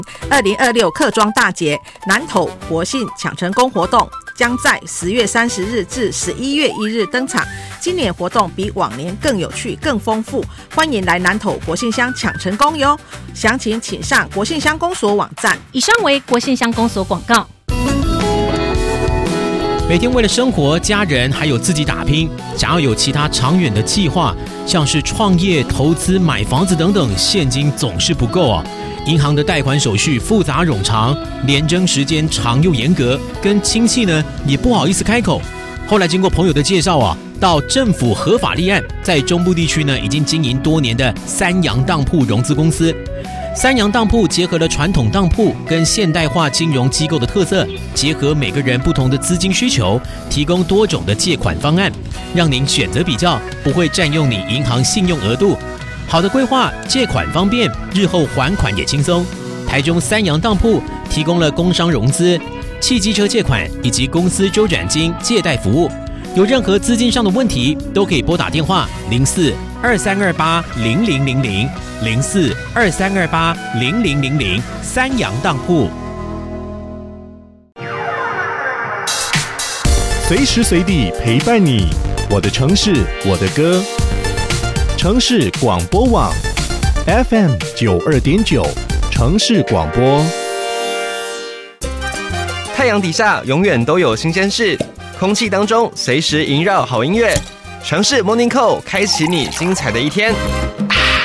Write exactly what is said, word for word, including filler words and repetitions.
二零二六客庄大节南投国信抢成功活动将在十月三十日至十一月一日登场。今年活动比往年更有趣、更丰富，欢迎来南投国信乡抢成功哟！详情请上国信乡公所网站。 以上为国信乡公所广告。 每天为了生活、家人还有自己打拼，想要有其他长远的计划，像是创业、投资、买房子等等，现金总是不够啊。银行的贷款手续复杂冗长，联征时间长又严格，跟亲戚呢也不好意思开口。后来经过朋友的介绍啊，到政府合法立案，在中部地区呢已经经营多年的三洋当铺融资公司。三洋当铺结合了传统当铺跟现代化金融机构的特色，结合每个人不同的资金需求，提供多种的借款方案，让您选择比较，不会占用你银行信用额度。好的规划，借款方便，日后还款也轻松。台中三洋当铺提供了工商融资、汽机车借款以及公司周转金借贷服务。有任何资金上的问题，都可以拨打电话零四二三二八零零零零零四二三二八零零零零三洋当铺。 随时随地陪伴你，我的城市，我的歌。城市广播网 F M 九二点九，城市广播。 太阳底下永远都有新鲜事，空气当中随时萦绕好音乐。城市 Morning Call 开启你精彩的一天。